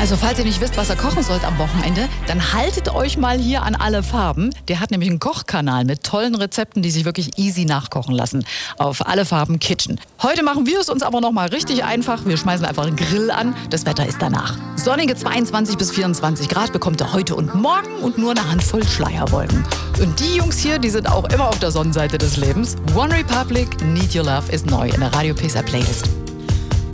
Also falls ihr nicht wisst, was ihr kochen sollt am Wochenende, dann haltet euch mal hier an Alle Farben. Der hat nämlich einen Kochkanal mit tollen Rezepten, die sich wirklich easy nachkochen lassen. Auf Alle Farben Kitchen. Heute machen wir es uns aber noch mal richtig einfach. Wir schmeißen einfach einen Grill an. Das Wetter ist danach. Sonnige 22 bis 24 Grad bekommt ihr heute und morgen und nur eine Handvoll Schleierwolken. Und die Jungs hier, die sind auch immer auf der Sonnenseite des Lebens. One Republic, Need Your Love ist neu in der Radio Pixar Playlist.